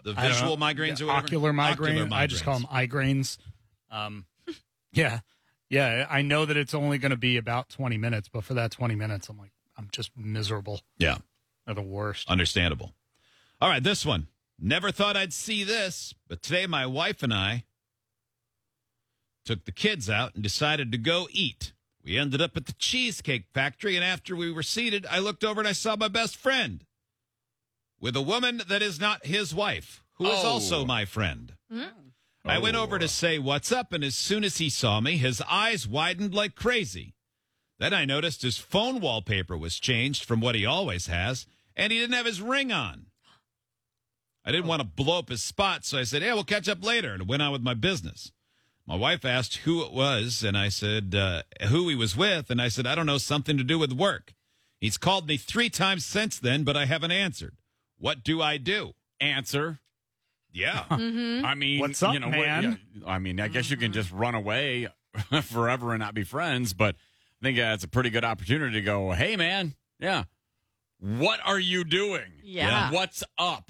the visual migraines or whatever? Ocular migraine. I just call them migraines. Yeah. I know that it's only going to be about 20 minutes, but for that 20 minutes, I'm just miserable. Yeah. They're the worst. Understandable. All right, this one. Never thought I'd see this, but today my wife and I took the kids out and decided to go eat. We ended up at the Cheesecake Factory, and after we were seated, I looked over and I saw my best friend with a woman that is not his wife, who is also my friend. I went over to say what's up, and as soon as he saw me, his eyes widened like crazy. Then I noticed his phone wallpaper was changed from what he always has, and he didn't have his ring on. I didn't want to blow up his spot, so I said, hey, we'll catch up later, and went on with my business. My wife asked who it was, and I said who he was with, and I said, I don't know, something to do with work. He's called me 3 times since then, but I haven't answered. What do I do? Answer. Yeah. I mean, what's up, man? I mean, I guess you can just run away forever and not be friends, but I think it's a pretty good opportunity to go, hey, man, yeah, what are you doing? Yeah. What's up?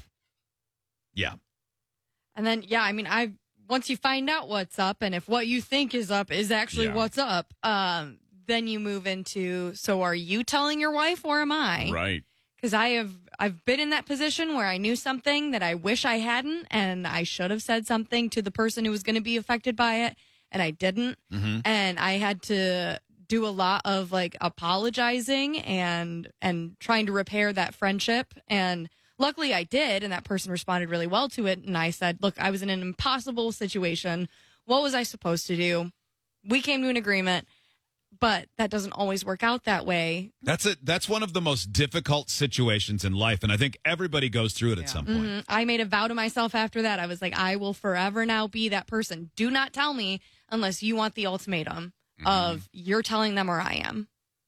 Yeah. And then, once you find out what's up, and if what you think is up is actually what's up, then you move into, so are you telling your wife or am I? Right. Because I've been in that position where I knew something that I wish I hadn't, and I should have said something to the person who was going to be affected by it, and I didn't. And I had to do a lot of apologizing and trying to repair that friendship. And luckily I did, and that person responded really well to it. And I said, look, I was in an impossible situation. What was I supposed to do? We came to an agreement, but that doesn't always work out that way. That's one of the most difficult situations in life, and I think everybody goes through it at some point. I made a vow to myself after that. I was like, I will forever now be that person. Do not tell me unless you want the ultimatum of you're telling them or I am.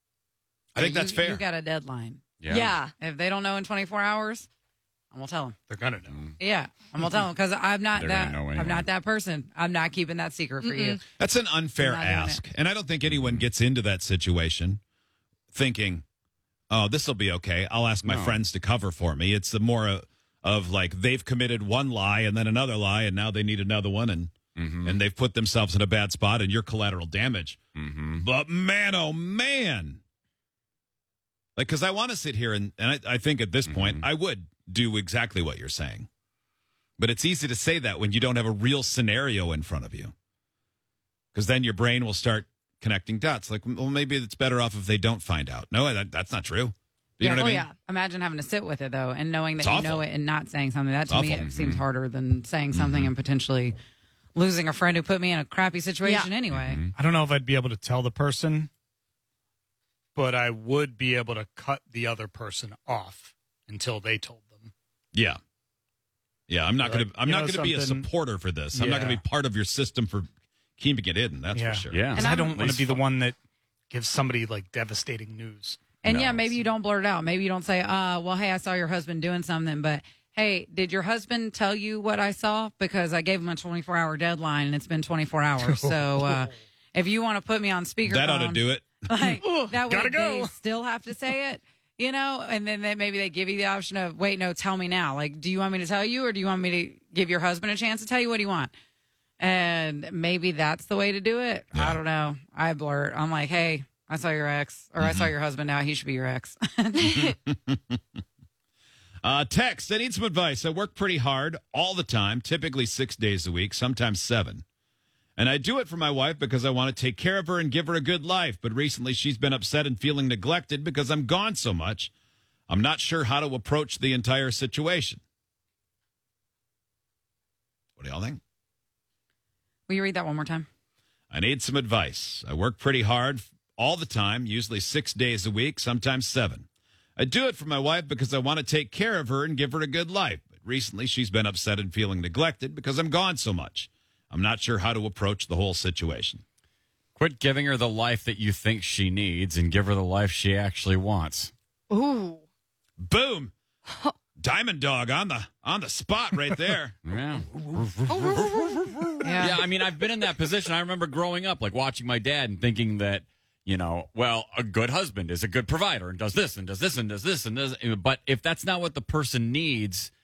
I think that's fair. You got a deadline. Yeah. If they don't know in 24 hours, I'm going to tell them. They're going to know. Yeah, I'm going to tell them because I'm not They're that. gonna know anyway. I'm not that person. I'm not keeping that secret for you. That's an unfair I'm not doing ask. And I don't think anyone gets into that situation thinking, oh, this will be okay. I'll ask my friends to cover for me. It's more of they've committed one lie and then another lie, and now they need another one, and they've put themselves in a bad spot, and you're collateral damage. But man, oh man. Because I want to sit here, and I think at this point, I would do exactly what you're saying. But it's easy to say that when you don't have a real scenario in front of you. Because then your brain will start connecting dots. Well, maybe it's better off if they don't find out. No, that's not true. You know what I mean? Yeah. Imagine having to sit with it, though, and knowing that It's you awful. know it and not saying something. That, It's to me, awful. it seems harder than saying something and potentially losing a friend who put me in a crappy situation anyway. I don't know if I'd be able to tell the person, but I would be able to cut the other person off until they told them. Yeah. Yeah, I'm not going to be a something- supporter for this. I'm not going to be part of your system for keeping it hidden. That's for sure. Yeah. Because I don't want to be the one that gives somebody devastating news. And maybe you don't blurt it out. Maybe you don't say, well, hey, I saw your husband doing something, but hey, did your husband tell you what I saw? Because I gave him a 24-hour deadline and it's been 24 hours. So if you want to put me on speakerphone. That ought to do it. That way Gotta go. they still have to say it, and then maybe they give you the option of, wait, no, tell me now. Do you want me to tell you or do you want me to give your husband a chance to tell you? What do you want? And maybe that's the way to do it. Yeah. I don't know. I blurt. I'm like, hey, I saw your ex, or I saw your husband now. He should be your ex. Text, I need some advice. I work pretty hard all the time, typically 6 days a week, sometimes 7. And I do it for my wife because I want to take care of her and give her a good life. But recently she's been upset and feeling neglected because I'm gone so much. I'm not sure how to approach the entire situation. What do y'all think? Will you read that one more time? I need some advice. I work pretty hard all the time, usually 6 days a week, sometimes 7. I do it for my wife because I want to take care of her and give her a good life. But recently she's been upset and feeling neglected because I'm gone so much. I'm not sure how to approach the whole situation. Quit giving her the life that you think she needs and give her the life she actually wants. Ooh. Boom. Diamond Dog on the spot right there. Yeah. Yeah. Yeah, I mean, I've been in that position. I remember growing up, watching my dad and thinking that, a good husband is a good provider and does this and does this and does this and does. But if that's not what the person needs,